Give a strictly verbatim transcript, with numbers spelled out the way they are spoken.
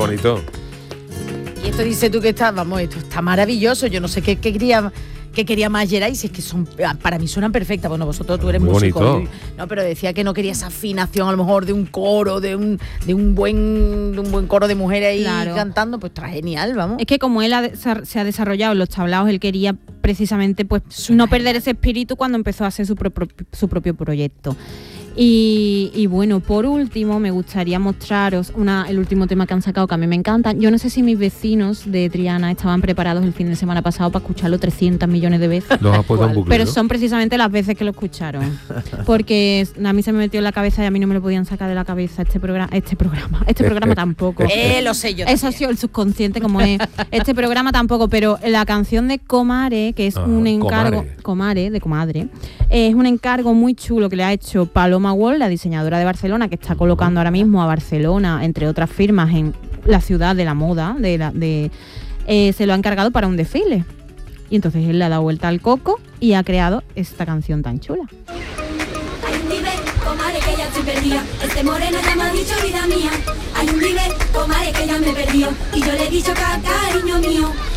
bonito. Y esto dice tú que está, vamos, esto está maravilloso. Yo no sé qué, qué quería... que quería más Geray, si es que son, para mí suenan perfectas. Bueno, vosotros tú eres muy músico. bonito. No, pero decía que no quería esa afinación a lo mejor de un coro, de un de un buen de un buen coro de mujeres ahí claro. cantando, pues está genial, vamos. Es que como él ha, se ha desarrollado en los tablaos, él quería precisamente pues suena no perder genial. Ese espíritu cuando empezó a hacer su, pro, su propio proyecto. Y, y bueno, por último me gustaría mostraros una, el último tema que han sacado que a mí me encanta. Yo no sé si mis vecinos de Triana estaban preparados el fin de semana pasado para escucharlo trescientos millones de veces. Los ha puesto en bucle, pero ¿no? son precisamente las veces que lo escucharon. Porque a mí se me metió en la cabeza y a mí no me lo podían sacar de la cabeza este programa. Este programa, este programa tampoco. Eh, lo sé yo. Eso ha sido el subconsciente como es. Este programa tampoco, pero la canción de Comare, que es ah, un encargo... Comare. Comare, de Comadre. Eh, es un encargo muy chulo que le ha hecho Paloma Wall, la diseñadora de Barcelona, que está colocando ahora mismo a Barcelona, entre otras firmas, en la ciudad de la moda, de la, de, eh, se lo ha encargado para un desfile. Y entonces él le ha dado vuelta al coco y ha creado esta canción tan chula. Hay un nivel, comadre, que ya estoy perdida. Este moreno ya me ha dicho vida mía. Hay un nivel, comadre, que ya me perdió. Y yo le he dicho cariño mío.